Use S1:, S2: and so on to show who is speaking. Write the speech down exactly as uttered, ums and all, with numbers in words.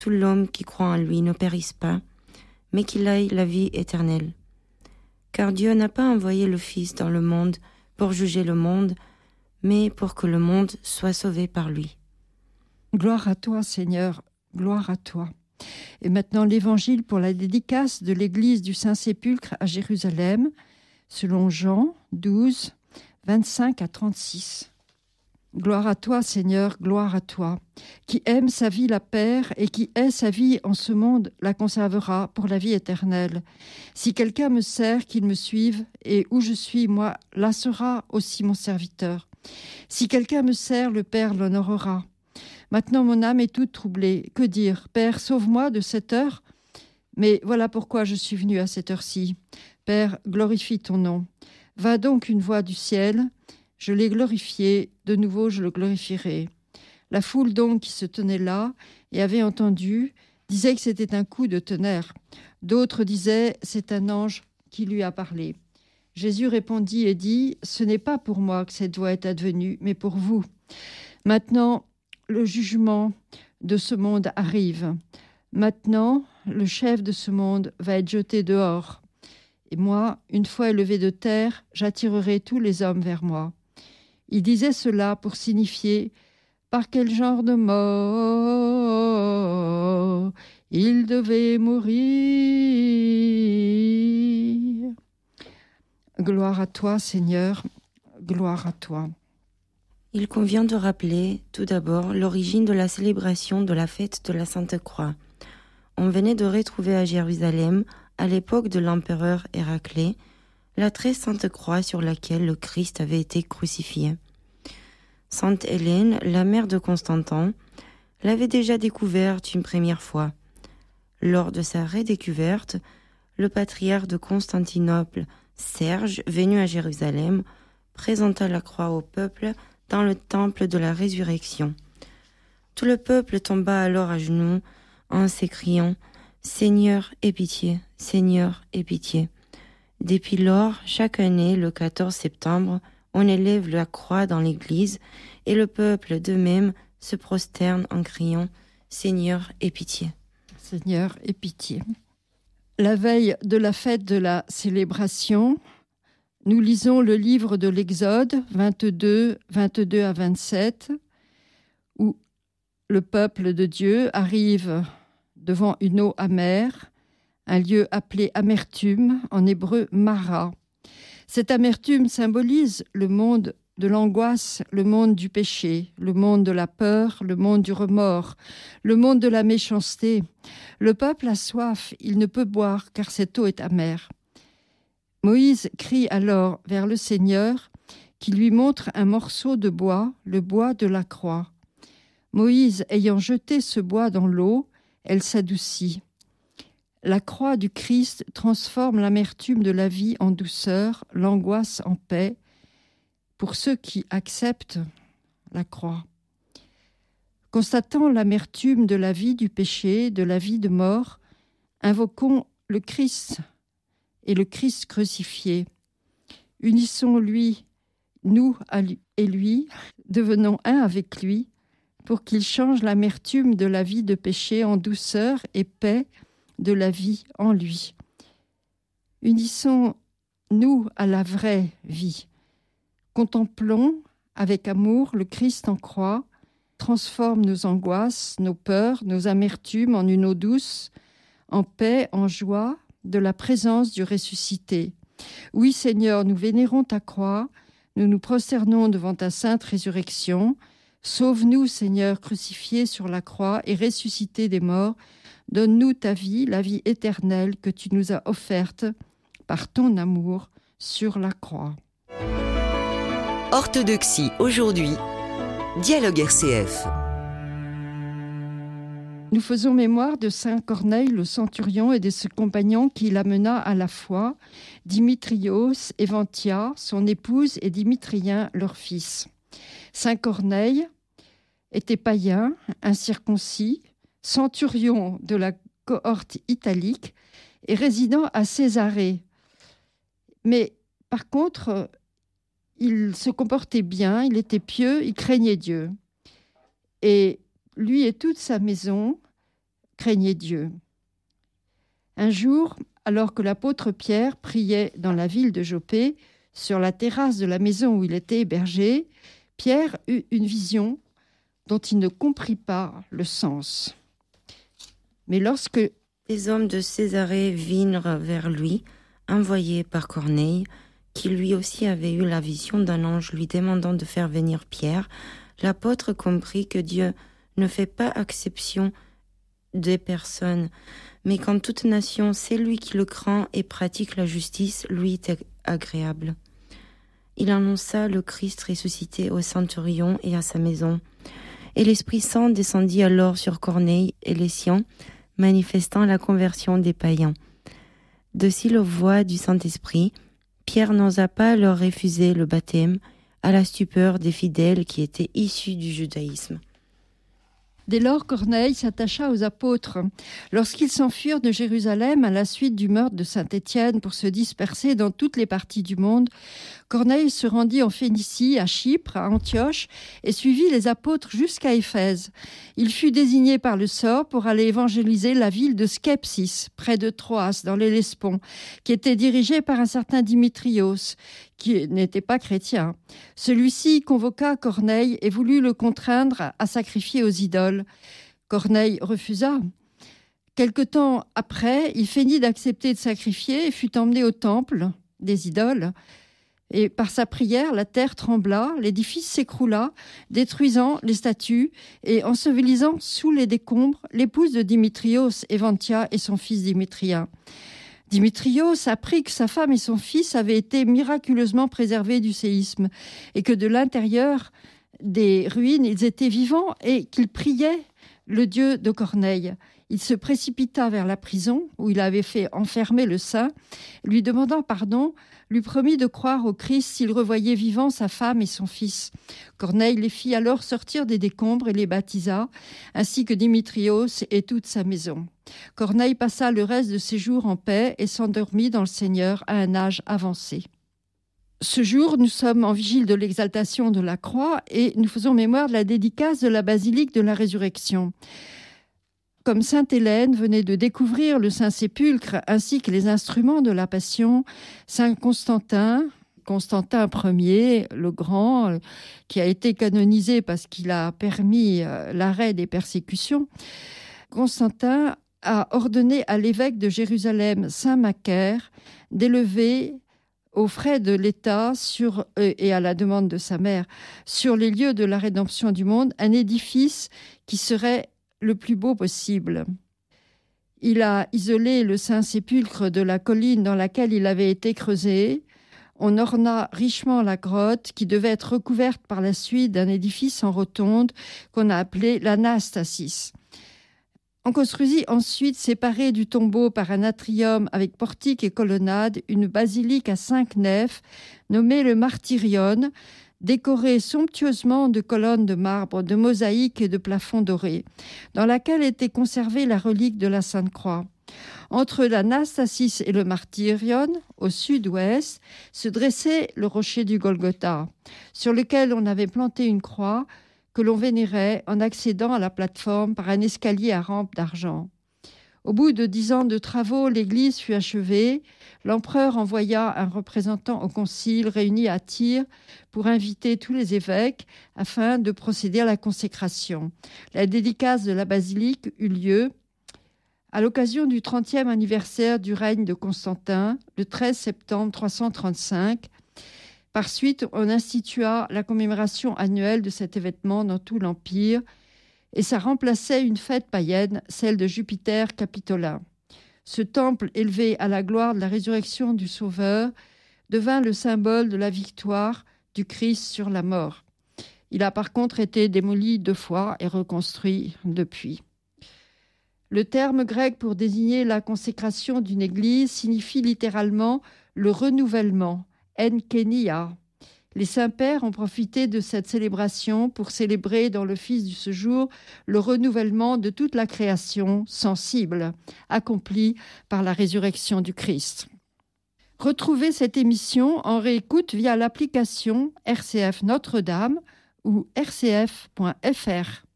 S1: tout l'homme qui croit en lui ne périsse pas, mais qu'il aille la vie éternelle. Car Dieu n'a pas envoyé le Fils dans le monde pour juger le monde, mais pour que le monde soit sauvé par lui.
S2: Gloire à toi, Seigneur, gloire à toi. Et maintenant, l'évangile pour la dédicace de l'église du Saint-Sépulcre à Jérusalem, selon Jean douze, vingt-cinq à trente-six. Gloire à toi, Seigneur, gloire à toi, qui aime sa vie la perd et qui hait sa vie en ce monde la conservera pour la vie éternelle. Si quelqu'un me sert, qu'il me suive, et où je suis, moi, là sera aussi mon serviteur. Si quelqu'un me sert, le Père l'honorera. Maintenant, mon âme est toute troublée. Que dire ? Père, sauve-moi de cette heure. Mais voilà pourquoi je suis venu à cette heure-ci. Père, glorifie ton nom. Va donc une voix du ciel. Je l'ai glorifié, de nouveau je le glorifierai. La foule donc qui se tenait là et avait entendu disait que c'était un coup de tonnerre. D'autres disaient c'est un ange qui lui a parlé. Jésus répondit et dit « Ce n'est pas pour moi que cette voix est advenue, mais pour vous. Maintenant, le jugement de ce monde arrive. Maintenant, le chef de ce monde va être jeté dehors. Et moi, une fois élevé de terre, j'attirerai tous les hommes vers moi. » Il disait cela pour signifier par quel genre de mort il devait mourir. Gloire à toi, Seigneur, gloire à toi.
S1: Il convient de rappeler, tout d'abord, l'origine de la célébration de la fête de la Sainte Croix. On venait de retrouver à Jérusalem, à l'époque de l'empereur Héraclée, la très sainte croix sur laquelle le Christ avait été crucifié. Sainte Hélène, la mère de Constantin, l'avait déjà découverte une première fois. Lors de sa redécouverte, le patriarche de Constantinople, Serge, venu à Jérusalem, présenta la croix au peuple dans le temple de la résurrection. Tout le peuple tomba alors à genoux en s'écriant « Seigneur, aie pitié, Seigneur, aie pitié ». Depuis lors, chaque année, le quatorze septembre, on élève la croix dans l'église et le peuple de même se prosterne en criant « Seigneur, aie pitié ».
S2: Seigneur, aie pitié. La veille de la fête de la célébration, nous lisons le livre de l'Exode vingt-deux, vingt-deux à vingt-sept, où le peuple de Dieu arrive devant une eau amère, un lieu appelé amertume, en hébreu Mara. Cette amertume symbolise le monde de l'angoisse, le monde du péché, le monde de la peur, le monde du remords, le monde de la méchanceté. Le peuple a soif, il ne peut boire car cette eau est amère. Moïse crie alors vers le Seigneur qui lui montre un morceau de bois, le bois de la croix. Moïse ayant jeté ce bois dans l'eau, elle s'adoucit. La croix du Christ transforme l'amertume de la vie en douceur, l'angoisse en paix, pour ceux qui acceptent la croix. Constatant l'amertume de la vie du péché, de la vie de mort, invoquons le Christ et le Christ crucifié. Unissons-lui, nous et lui, devenons un avec lui, pour qu'il change l'amertume de la vie de péché en douceur et paix de la vie en lui. Unissons-nous à la vraie vie. Contemplons avec amour le Christ en croix, transforme nos angoisses, nos peurs, nos amertumes en une eau douce, en paix, en joie, de la présence du ressuscité. Oui, Seigneur, nous vénérons ta croix, nous nous prosternons devant ta sainte résurrection. Sauve-nous, Seigneur, crucifié sur la croix et ressuscité des morts. Donne-nous ta vie, la vie éternelle que tu nous as offerte par ton amour sur la croix.
S3: Orthodoxie aujourd'hui. Dialogue R C F.
S2: Nous faisons mémoire de saint Corneille le centurion et de ses compagnons qui l'amena à la foi, Dimitrios, Éventia, son épouse, et Dimitrien, leur fils. Saint Corneille était païen, incirconcis, centurion de la cohorte italique et résident à Césarée. Mais par contre, il se comportait bien, il était pieux, il craignait Dieu. Et lui et toute sa maison craignait Dieu. Un jour, alors que l'apôtre Pierre priait dans la ville de Joppé, sur la terrasse de la maison où il était hébergé, Pierre eut une vision dont il ne comprit pas le sens. Mais lorsque
S1: les hommes de Césarée vinrent vers lui, envoyés par Corneille, qui lui aussi avait eu la vision d'un ange lui demandant de faire venir Pierre, l'apôtre comprit que Dieu ne fait pas exception des personnes, mais qu'en toute nation, c'est lui qui le craint et pratique la justice, lui est agréable. Il annonça le Christ ressuscité au centurion et à sa maison. Et l'Esprit Saint descendit alors sur Corneille et les siens, manifestant la conversion des païens. De si la voix du Saint-Esprit, Pierre n'osa pas leur refuser le baptême, à la stupeur des fidèles qui étaient issus du judaïsme.
S2: Dès lors, Corneille s'attacha aux apôtres. Lorsqu'ils s'enfuirent de Jérusalem à la suite du meurtre de Saint-Étienne pour se disperser dans toutes les parties du monde, Corneille se rendit en Phénicie, à Chypre, à Antioche, et suivit les apôtres jusqu'à Éphèse. Il fut désigné par le sort pour aller évangéliser la ville de Skepsis, près de Troas, dans l'Hellespont, qui était dirigée par un certain Dimitrios, qui n'était pas chrétien. Celui-ci convoqua Corneille et voulut le contraindre à sacrifier aux idoles. Corneille refusa. Quelque temps après, il feignit d'accepter de sacrifier et fut emmené au temple des idoles. Et par sa prière, la terre trembla, l'édifice s'écroula, détruisant les statues et ensevelisant sous les décombres l'épouse de Dimitrios, Évantia, et son fils Dimitrien. Dimitrios apprit que sa femme et son fils avaient été miraculeusement préservés du séisme et que de l'intérieur des ruines, ils étaient vivants et qu'ils priaient le Dieu de Corneille. Il se précipita vers la prison où il avait fait enfermer le saint, lui demandant pardon, lui promit de croire au Christ s'il revoyait vivant sa femme et son fils. Corneille les fit alors sortir des décombres et les baptisa, ainsi que Dimitrios et toute sa maison. Corneille passa le reste de ses jours en paix et s'endormit dans le Seigneur à un âge avancé. Ce jour, nous sommes en vigile de l'exaltation de la croix et nous faisons mémoire de la dédicace de la basilique de la Résurrection. Comme sainte Hélène venait de découvrir le Saint-Sépulcre ainsi que les instruments de la Passion, Saint Constantin, Constantin Ier, le Grand, qui a été canonisé parce qu'il a permis l'arrêt des persécutions, Constantin a ordonné à l'évêque de Jérusalem, Saint Macaire, d'élever aux frais de l'État sur, euh, et à la demande de sa mère, sur les lieux de la rédemption du monde, un édifice qui serait le plus beau possible. Il a isolé le Saint-Sépulcre de la colline dans laquelle il avait été creusé. On orna richement la grotte qui devait être recouverte par la suite d'un édifice en rotonde qu'on a appelé l'Anastasis. On construisit ensuite, séparée du tombeau par un atrium avec portique et colonnade, une basilique à cinq nefs nommée le Martyrion, décorée somptueusement de colonnes de marbre, de mosaïques et de plafonds dorés, dans laquelle était conservée la relique de la Sainte Croix. Entre l'Anastasis et le Martyrion, au sud-ouest, se dressait le rocher du Golgotha, sur lequel on avait planté une croix que l'on vénérait en accédant à la plateforme par un escalier à rampe d'argent. Au bout de dix ans de travaux, l'église fut achevée. L'empereur envoya un représentant au concile réuni à Tyr pour inviter tous les évêques afin de procéder à la consécration. La dédicace de la basilique eut lieu à l'occasion du trentième anniversaire du règne de Constantin, le treize septembre trois cent trente-cinq. Par suite, on institua la commémoration annuelle de cet événement dans tout l'Empire et ça remplaçait une fête païenne, celle de Jupiter Capitolin. Ce temple, élevé à la gloire de la résurrection du Sauveur, devint le symbole de la victoire du Christ sur la mort. Il a par contre été démoli deux fois et reconstruit depuis. Le terme grec pour désigner la consécration d'une église signifie littéralement le renouvellement, enkenia. Les saints-pères ont profité de cette célébration pour célébrer dans l'office de ce jour le renouvellement de toute la création sensible, accomplie par la résurrection du Christ. Retrouvez cette émission en réécoute via l'application R C F Notre-Dame ou r c f point f r.